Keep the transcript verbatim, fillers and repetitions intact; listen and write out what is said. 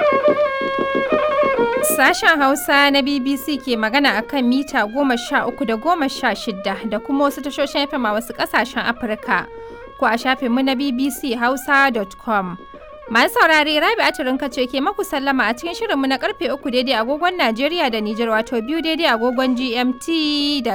Sashen Hausa na B B C ke magana a kan mita goma sha uku da goma sha shida da kuma wasu tashoshin F M a wasu ƙasashen Afirka, ko a shafinmu na b b c hausa dot com. Masu saurare, Rabi'atu Rinka ce ke maku sallama a cikin shirinmu na karfe uku daidai agogon Najeriya da Nijar, wato biyu daidai agogon G M T da